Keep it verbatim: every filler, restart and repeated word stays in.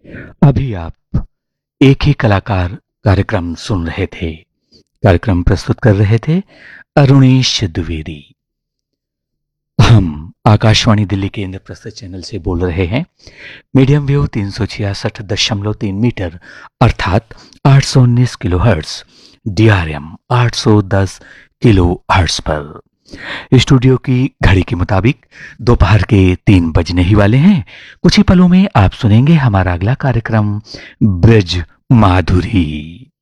अभी आप एक ही कलाकार कार्यक्रम सुन रहे थे। कार्यक्रम प्रस्तुत कर रहे थे अरुणेश द्विवेदी। हम आकाशवाणी दिल्ली के इंद्रप्रस्थ चैनल से बोल रहे हैं। मीडियम वेव तीन सौ छियासठ दशमलव तीन मीटर अर्थात आठ सौ उन्नीस किलो हर्ट्स, डीआरएम आठ सौ दस किलो हर्ट्स पर। स्टूडियो की घड़ी के मुताबिक दोपहर के तीन बजने ही वाले हैं। कुछ ही पलों में आप सुनेंगे हमारा अगला कार्यक्रम ब्रज माधुरी।